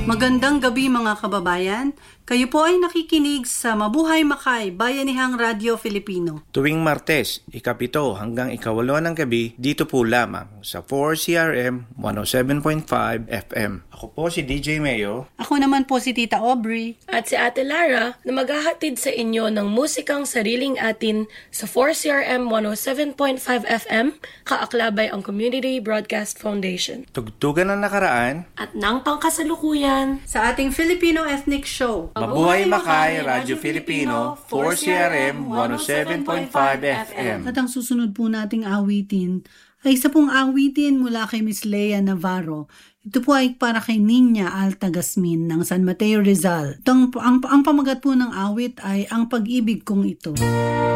Magandang gabi mga kababayan. Kayo po ay nakikinig sa Mabuhay Makay, Bayanihang Radyo Filipino. Tuwing Martes, ika-7 hanggang ika-8 ng gabi, dito po lamang sa 4CRM 107.5 FM. Ako po si DJ Mayo. Ako naman po si Tita Aubrey. At si Ate Lara na maghahatid sa inyo ng musikang sariling atin sa 4CRM 107.5 FM, kaaklabay ang Community Broadcast Foundation. Tugtugan ng nakaraan At ng pangkasalukuyan Sa ating Filipino Ethnic Show, Mabuhay Makay, Radyo Filipino, 4CRM 107.5 FM. At ang susunod po nating awitin ay isa pong awitin mula kay Miss Lea Navarro. Ito po ay para kay Niña Altagasmin ng San Mateo Rizal. Ang pamagat po ng awit ay Ang Pag-ibig Kong Ito.